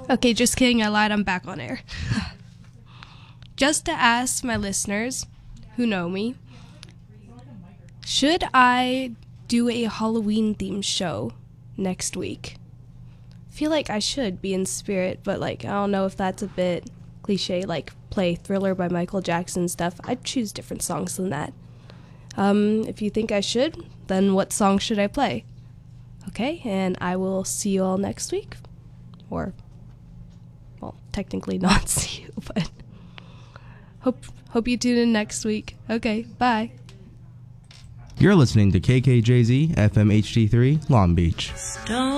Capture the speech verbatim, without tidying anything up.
Okay, just kidding. I lied. I'm back on air. Just to ask my listeners who know me, should I do a Halloween-themed show next week? I feel like I should be in spirit, but like I don't know if that's a bit cliche, like play Thriller by Michael Jackson and stuff. I'd choose different songs than that. Um, if you think I should, then what song should I play? Okay, and I will see you all next week. Or, well, technically not see you, but hope hope you tune in next week. Okay, bye. You're listening to K K J Z F M H D three Long Beach. Stone.